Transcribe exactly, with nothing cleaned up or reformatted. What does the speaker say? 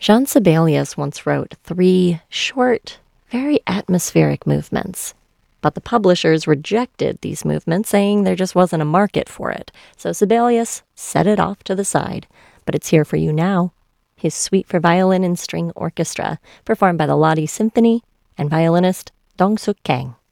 Jean Sibelius once wrote three short, very atmospheric movements. But the publishers rejected these movements, saying there just wasn't a market for it. So Sibelius set it off to the side. But it's here for you now. His Suite for Violin and String Orchestra, performed by the Lodi Symphony and violinist Dong Suk Kang.